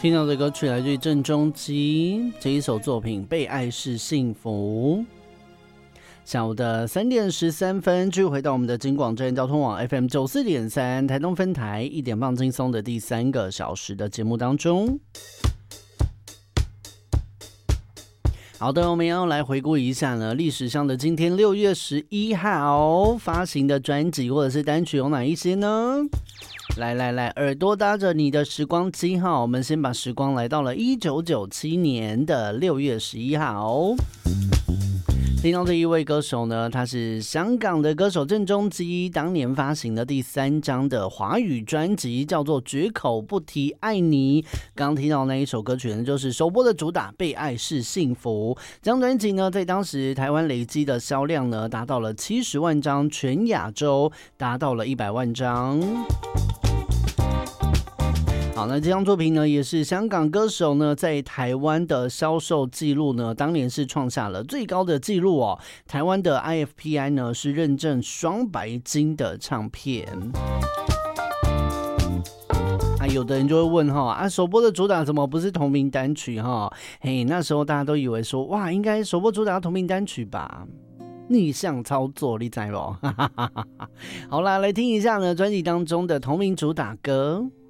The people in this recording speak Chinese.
听到的歌曲来自于郑中基这一首作品《被爱是幸福》。下午的3点13分，继续回到我们的金广镇交通网 FM 94.3台东分台1点放轻松的第3个小时的节目当中。好的，我们要来回顾一下呢，历史上的今天6月11号发行的专辑或者是单曲有哪一些呢？来，耳朵搭着你的时光机哈，我们先把时光来到了1997年的6月11号。听到这一位歌手呢，他是香港的歌手郑中基，当年发行的第3张的华语专辑叫做《绝口不提爱你》。刚听到那一首歌曲呢，就是首播的主打《被爱是幸福》。这张专辑呢，在当时台湾累积的销量呢，达到了70万张，全亚洲达到了100万张。好，那这张作品呢，也是香港歌手呢在台湾的销售记录呢，当年是创下了最高的记录哦。台湾的 IFPI 呢是认证双白金的唱片。有的人就会问哈，首播的主打怎么不是同名单曲哈？嘿，那时候大家都以为说，哇，应该首播主打同名单曲吧？逆向操作，你知道不？好啦，来听一下呢专辑当中的同名主打歌。